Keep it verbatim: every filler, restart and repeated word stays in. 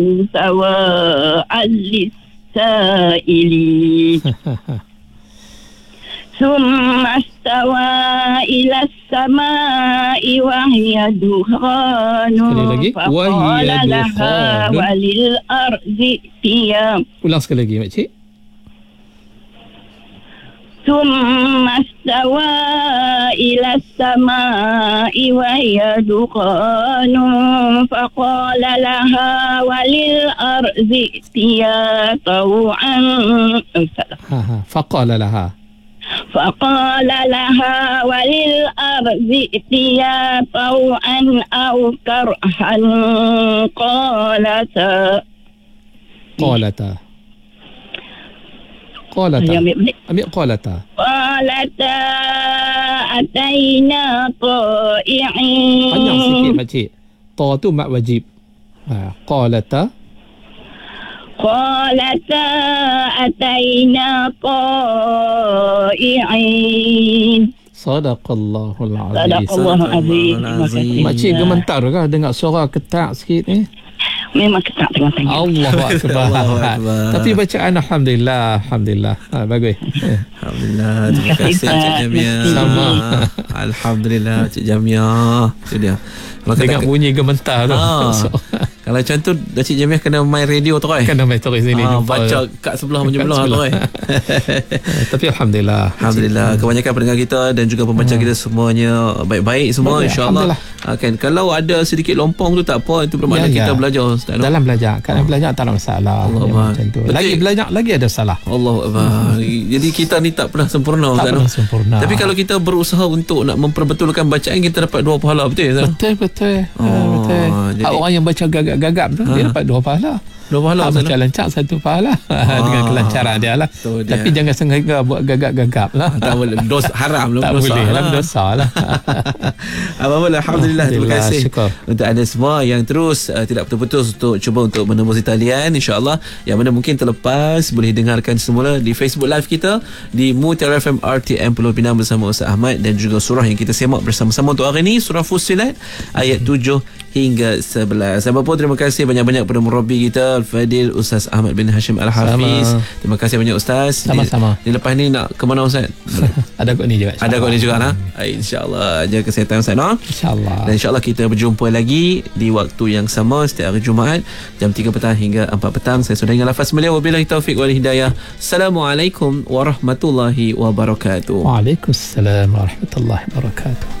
سواء للسائلين ثم استوى إلى السماء وهي دخان فقال لها وللأرض ائتيا. Ulang sekali lagi makcik. ثم استوى إلى السماء وهي دخان فقال لها وللأرض ائتيا طوعا فقال لها فقال لها وللأرض ائتيا طوعا أو كرها قالتا قالتا قالتا ambil قالتا قالتا أتينا طائعين. Panjang sikit makcik. Ta tu mat wajib. Ha, qalata قالتا أتينا طائعين. Sadaqallahul azim. Sadaqallahul azim. Makcik gementar ke dengar suara ketak sikit ni? Memang ketak tengah-tengah. Allahu akbar. Tapi bacaan alhamdulillah, alhamdulillah. Ha, bagus. Alhamdulillah. Terima kasih Cik Jamia. Sama. Alhamdulillah Cik Jamia. Itu dia. Kalau dengar bunyi gementar tu. Ha. Kalau macam tu Cik Jamia kena main radio tu kan. Kena main terus sini. Ha, baca kat sebelah menyebelah tu kan. Tapi alhamdulillah. Alhamdulillah. Kebanyakan pendengar kita dan juga pembaca kita semuanya baik-baik semua, insya-Allah. Kan kalau ada sedikit lompong tu tak apa, itu bermakna ya, kita ya. belajar Ustaz. Dalam belajar, kalau oh. belajar tak ada masalah. Ya, macam tu. Lagi belajar lagi ada salah. Allahu akbar. Jadi kita ni tak pernah sempurna tak Ustaz. Pernah sempurna. Tapi kalau kita berusaha untuk nak memperbetulkan bacaan, kita dapat dua pahala, betul Ustaz? Betul betul. Oh, betul. jadi, orang yang baca gagap-gagap tu ha. dia dapat dua pahala. Dua pahala. Baca lancar satu pahala ah. dengan kelancaran dia lah. Dia. Tapi jangan sengaja buat gagap-gagap lah. Tak boleh. Dos haram lah. Tak dosa boleh lah. lah. Dosa lah. Alhamdulillah. Alhamdulillah. Terima kasih syukur. untuk anda semua yang terus uh, tidak putus-putus untuk cuba untuk menembus talian, insya-Allah. Yang mana mungkin terlepas boleh dengarkan semula di Facebook Live kita di Mutiara F M R T M Pulau Pinang bersama Ustaz Ahmad, dan juga surah yang kita semak bersama-sama untuk hari ini, surah Fussilat ayat tujuh hingga sebelas. Apa pun terima kasih banyak-banyak kepada murabi kita Al-Fadil Ustaz Ahmad bin Hashim Al-Hafiz. Sama. Terima kasih banyak Ustaz. Sama-sama. Di, di lepas ni nak ke mana Ustaz? Ada kot ni juga. Ada kot ni juga nah. InsyaAllah jaga kesihatan Ustaz no? InsyaAllah. Dan insyaAllah kita berjumpa lagi di waktu yang sama setiap hari Jumaat jam tiga petang hingga empat petang. Saya sudah dengan lafaz mulia, wabillahi taufiq wal hidayah. Assalamualaikum warahmatullahi wabarakatuh. Waalaikumsalam warahmatullahi wabarakatuh.